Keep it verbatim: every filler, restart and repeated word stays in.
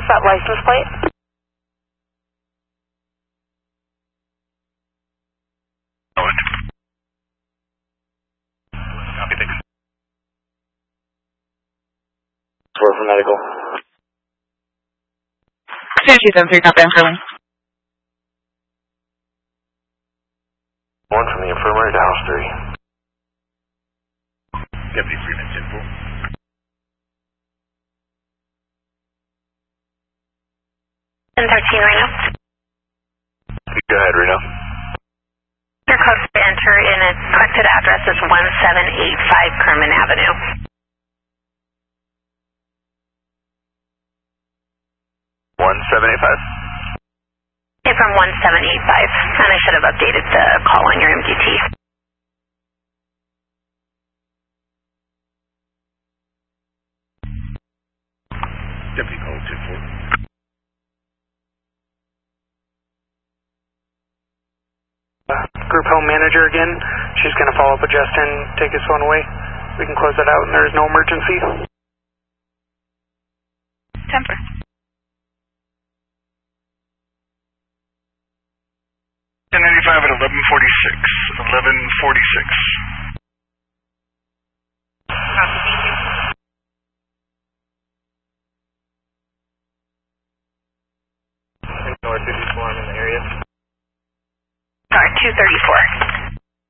What's that license plate? Copy, thanks. Four for medical. two seven three, copy, I'm coming. One from the infirmary to house three. Deputy Freeman, ten four. ten thirteen, Reno. Go ahead, Reno. Your code to enter in a corrected address is one seven eight five Kerman Avenue. One seven eight five? Okay, from one seven eight five, and I should have updated the call on your M D T. Deputy call ten four. Group home manager again. She's going to follow up with Justin, take this one away. We can close that out and there is no emergency. Temper. ten ninety-five at eleven forty-six. eleven forty-six. Copy, thank you. North fifty-four, I'm in the area. Sorry, two thirty-four.